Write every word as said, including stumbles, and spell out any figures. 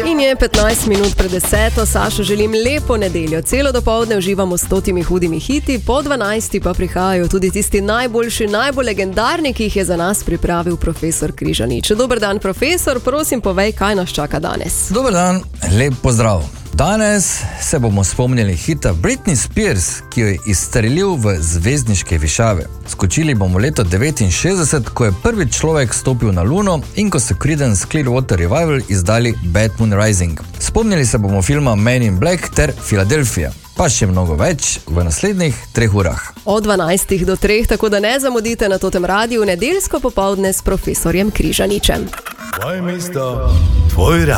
In je petnajst minut pred deseto, Sašo, želim lepo nedeljo. Celo dopoldne uživamo s stotimi hudimi hiti, po dvanajsti pa prihajajo tudi tisti najboljši, najbolj legendarni, ki jih je za nas pripravil profesor Križanič. Dober dan, profesor, prosim povej, kaj nas čaka danes. Dober dan, lep pozdrav. Danes se bomo spomnili hita Britney Spears, ki jo je izstrelil v zvezdniške višave. Skočili bomo leto devetinšestdeset, ko je prvi človek stopil na Luno in ko so Creedence Clearwater Revival izdali Bad Moon Rising. Spomnili se bomo filma Men in Black ter Philadelphia. Pa še mnogo več v naslednjih treh urah. Od dvanajstih do treh, tako da ne zamudite na Totem radiju nedeljsko popoldne s profesorjem Križaničem. Tvoje mesto, tvoj